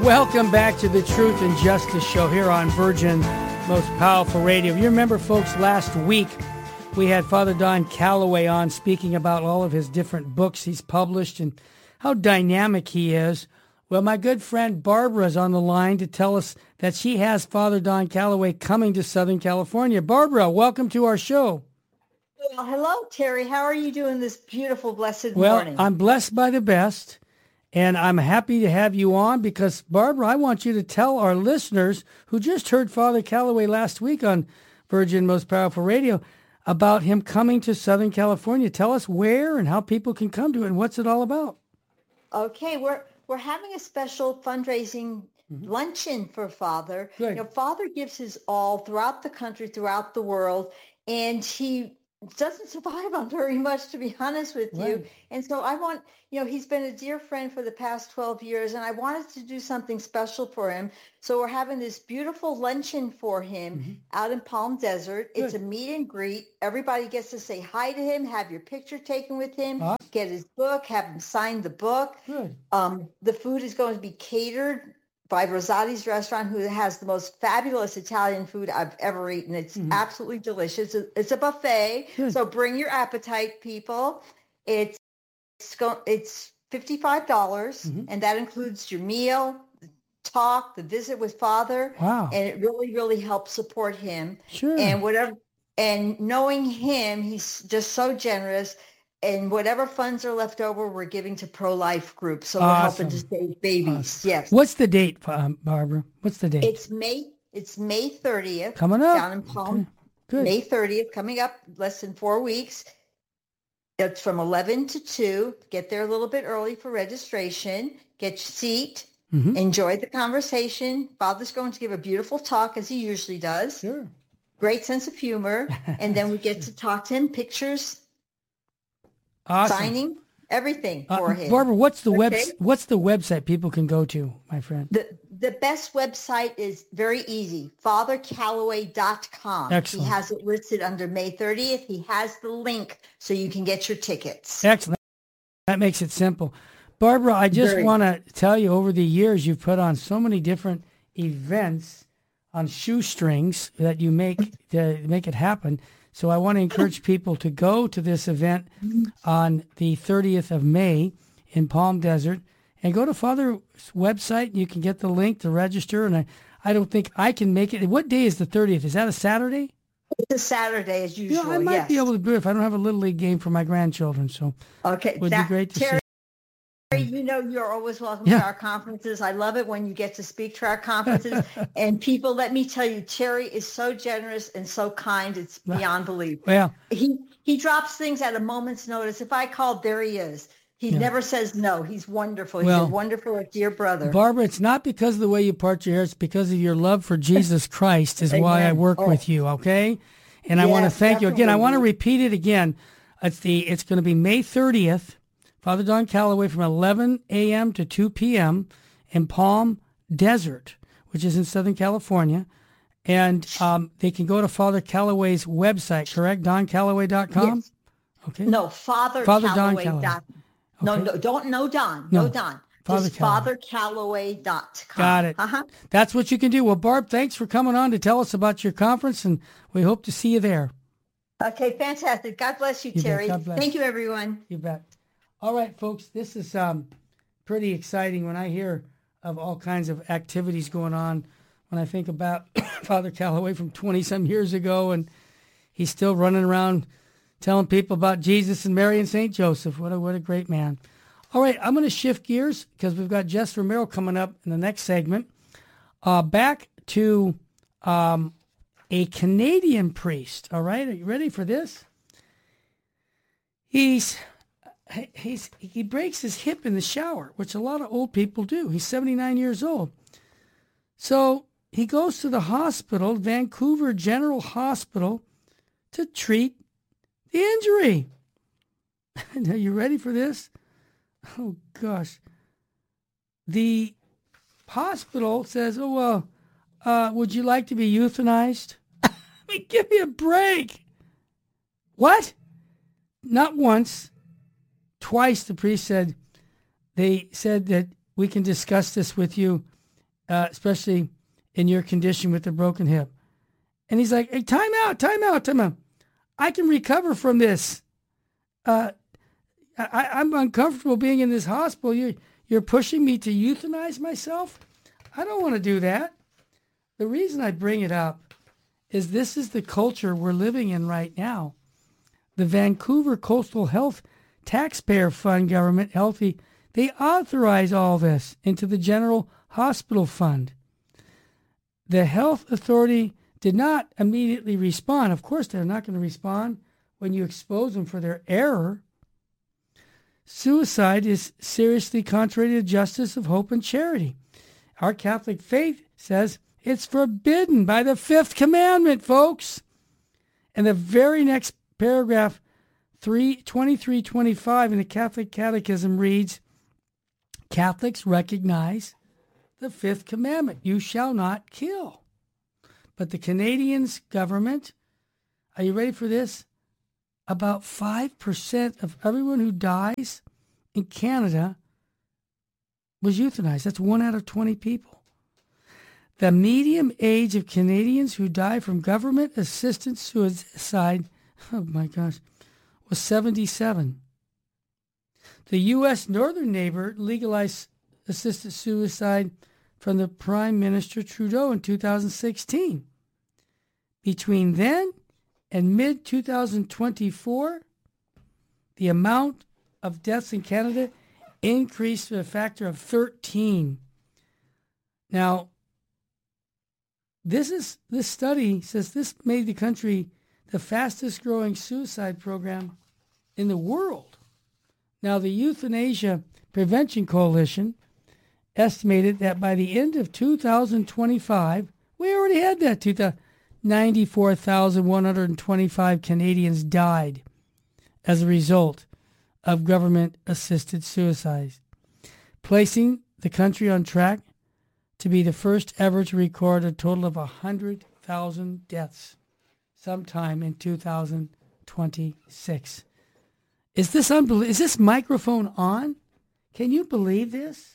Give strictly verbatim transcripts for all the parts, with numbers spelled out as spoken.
Welcome back to the Truth and Justice Show here on Virgin Most Powerful Radio. You remember, folks, last week we had Father Don Calloway on speaking about all of his different books he's published and how dynamic he is. Well, my good friend Barbara is on the line to tell us that she has Father Don Calloway coming to Southern California. Barbara, welcome to our show. Well, hello, Terry. How are you doing this beautiful, blessed well, morning? Well, I'm blessed by the best. And I'm happy to have you on because, Barbara, I want you to tell our listeners who just heard Father Calloway last week on Virgin Most Powerful Radio about him coming to Southern California. Tell us where and how people can come to it and what's it all about. Okay, we're we're having a special fundraising mm-hmm. luncheon for Father. Good. You know, Father gives his all throughout the country, throughout the world, and he doesn't survive on very much, to be honest with you. Right. And so I want, you know, he's been a dear friend for the past twelve years, and I wanted to do something special for him. So we're having this beautiful luncheon for him mm-hmm. out in Palm Desert. Good. It's a meet and greet. Everybody gets to say hi to him, have your picture taken with him, awesome. Get his book, have him sign the book. Good. Um, the food is going to be catered by Rosati's Restaurant, who has the most fabulous Italian food I've ever eaten. It's mm-hmm. absolutely delicious. It's a buffet, Good. So bring your appetite, people. It's it's, go, it's fifty-five dollars, mm-hmm. and that includes your meal, the talk, the visit with Father. Wow! And it really, really helps support him. Sure. And whatever, and knowing him, he's just so generous. And whatever funds are left over, we're giving to pro-life groups. So we're awesome. helping to save babies. Awesome. Yes. What's the date, um, Barbara? What's the date? It's May. It's May thirtieth. Coming up. Down in Palm. Okay. Good. May thirtieth, coming up less than four weeks. It's from eleven to two. Get there a little bit early for registration. Get your seat. Mm-hmm. Enjoy the conversation. Father's going to give a beautiful talk, as he usually does. Sure. Great sense of humor. And then we get to talk to him, pictures. Awesome. Signing, everything for uh, him. Barbara, what's the okay? web? What's the website people can go to, my friend? The the best website is very easy, father calloway dot com. Excellent. He has it listed under May thirtieth. He has the link so you can get your tickets. Excellent. That makes it simple. Barbara, I just very. want to tell you, over the years, you've put on so many different events on shoestrings that you make to make it happen. So I want to encourage people to go to this event on the thirtieth of May in Palm Desert and go to Father's website. You can get the link to register. And I, I don't think I can make it. What day is the thirtieth? Is that a Saturday? It's a Saturday as usual. You know, I might yes. be able to do it if I don't have a Little League game for my grandchildren. So okay, it would that, be great to Terry, see. You know, you're always welcome Yeah. to our conferences. I love it when you get to speak to our conferences. And people, let me tell you, Terry is so generous and so kind. It's beyond belief. Well, he he drops things at a moment's notice. If I called, there he is. He yeah. never says no. He's wonderful. He's well, a wonderful, dear brother. Barbara, it's not because of the way you part your hair. It's because of your love for Jesus Christ is why I work oh. with you, okay? And I yes, want to thank definitely. you again. I want to repeat it again. It's the it's going to be May thirtieth. Father Don Calloway from eleven a.m. to two p.m. in Palm Desert, which is in Southern California. And um, they can go to Father Calloway's website, correct? don calloway dot com? Yes. Okay. No, Father, Father Calloway. Don Calloway. Dot, no, okay. no, don't, no Don. No, no Don. Father Just Calloway. father calloway dot com. Got it. Uh-huh. That's what you can do. Well, Barb, thanks for coming on to tell us about your conference, and we hope to see you there. Okay, fantastic. God bless you, You bet. Terry. God bless. Thank you, everyone. You bet. All right, folks, this is um, pretty exciting when I hear of all kinds of activities going on. When I think about Father Calloway from twenty-some years ago, and he's still running around telling people about Jesus and Mary and Saint Joseph. What a, what a great man. All right, I'm going to shift gears because we've got Jess Romero coming up in the next segment. Uh, back to um, a Canadian priest. All right, are you ready for this? He's... He's he breaks his hip in the shower, which a lot of old people do. He's seventy-nine years old. So he goes to the hospital, Vancouver General Hospital, to treat the injury. Are you ready for this? Oh, gosh. The hospital says, oh, well, uh, would you like to be euthanized? I mean, give me a break. What? Not once. Twice the priest said, they said that we can discuss this with you uh, especially in your condition with the broken hip. And he's like, hey, time out, time out, time out. I can recover from this. Uh, I, I'm uncomfortable being in this hospital. You're, you're pushing me to euthanize myself? I don't want to do that. The reason I bring it up is this is the culture we're living in right now. The Vancouver Coastal Health Taxpayer Fund government, Healthy, they authorize all this into the General Hospital Fund. The health authority did not immediately respond. Of course, they're not going to respond when you expose them for their error. Suicide is seriously contrary to justice of hope and charity. Our Catholic faith says it's forbidden by the fifth commandment, folks. And the very next paragraph, twenty-three twenty-five in the Catholic Catechism reads, Catholics recognize the fifth commandment, you shall not kill. But the Canadians government, are you ready for this? About five percent of everyone who dies in Canada was euthanized. That's one out of twenty people. The median age of Canadians who die from government-assisted suicide, oh my gosh, was seventy-seven. The U S northern neighbor legalized assisted suicide from the Prime Minister Trudeau in two thousand sixteen. Between then and mid twenty twenty-four, the amount of deaths in Canada increased to a factor of thirteen. Now, this is this study says this made the country the fastest growing suicide program in the world. Now, the Euthanasia Prevention Coalition estimated that by the end of two thousand twenty-five, we already had that, two thousand, ninety-four thousand one hundred twenty-five Canadians died as a result of government-assisted suicides, placing the country on track to be the first ever to record a total of one hundred thousand deaths sometime in two thousand twenty-six. Is this unbelievable? Is this microphone on? Can you believe this?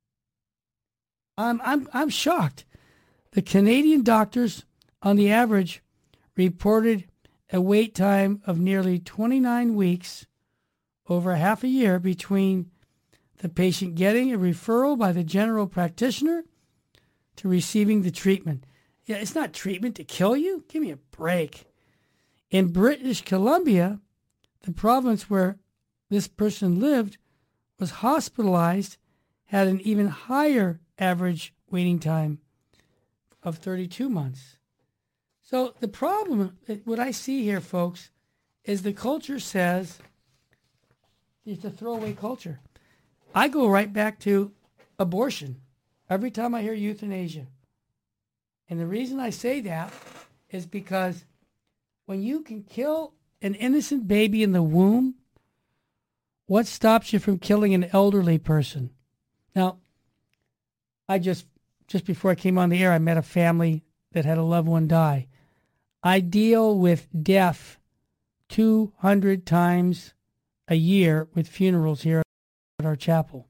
I'm I'm I'm shocked. The Canadian doctors, on the average, reported a wait time of nearly twenty-nine weeks, over half a year, between the patient getting a referral by the general practitioner to receiving the treatment. Yeah, it's not treatment to kill you. Give me a break. In British Columbia, the province where this person lived, was hospitalized, had an even higher average waiting time of thirty-two months. So the problem, what I see here, folks, is the culture says it's a throwaway culture. I go right back to abortion every time I hear euthanasia. And the reason I say that is because when you can kill an innocent baby in the womb, what stops you from killing an elderly person? Now, I just, just before I came on the air, I met a family that had a loved one die. I deal with death two hundred times a year with funerals here at our chapel.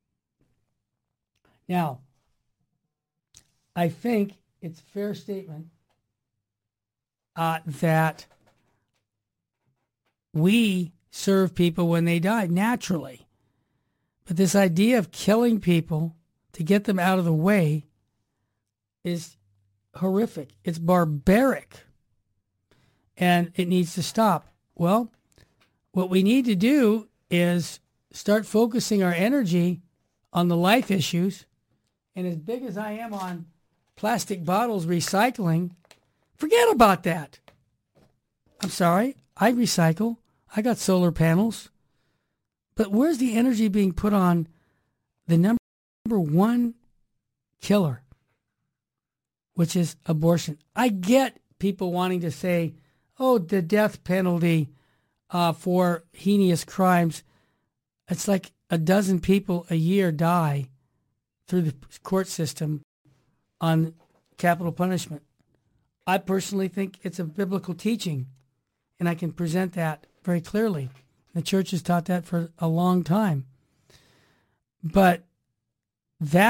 Now, I think it's a fair statement uh, that we serve people when they die naturally. But this idea of killing people to get them out of the way is horrific. It's barbaric. And it needs to stop. Well, what we need to do is start focusing our energy on the life issues. And as big as I am on plastic bottles recycling, forget about that. I'm sorry, I recycle. I got solar panels. But where's the energy being put on the number one killer, which is abortion? I get people wanting to say, oh, the death penalty uh, for heinous crimes. It's like a dozen people a year die through the court system on capital punishment. I personally think it's a biblical teaching, and I can present that very clearly. The church has taught that for a long time. But that's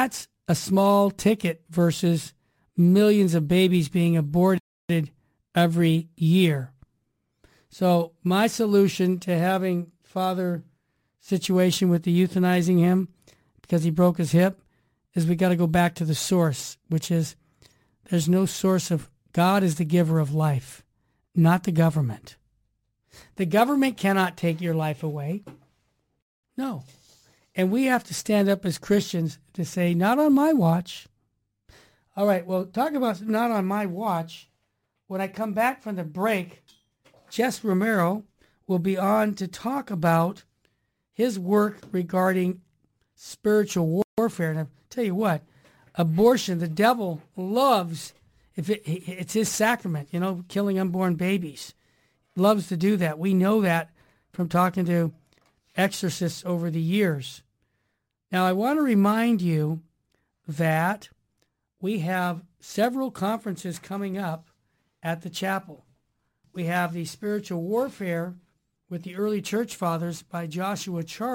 a small ticket versus millions of babies being aborted every year. So my solution to having Father situation with the euthanizing him because he broke his hip is we got to go back to the source, which is there's no source of God is the giver of life, not the government. The government cannot take your life away. No. And we have to stand up as Christians to say, not on my watch. All right, well, talk about not on my watch. When I come back from the break, Jess Romero will be on to talk about his work regarding spiritual warfare. And I'll tell you what, abortion, the devil loves, if it, it's his sacrament, you know, killing unborn babies. Loves to do that. We know that from talking to exorcists over the years. Now, I want to remind you that we have several conferences coming up at the chapel. We have the Spiritual Warfare with the Early Church Fathers by Joshua Charles.